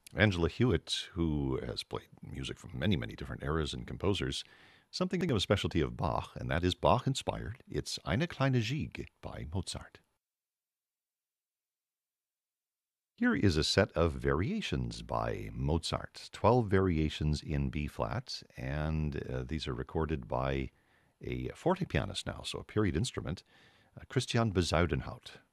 Angela Hewitt, who has played music from many, many different eras and composers, something of a specialty of Bach, and that is Bach inspired. It's Eine kleine Gigue by Mozart. Here is a set of variations by Mozart, 12 variations in B flat, and these are recorded by a forte pianist now, so a period instrument, Christian Bezuidenhout.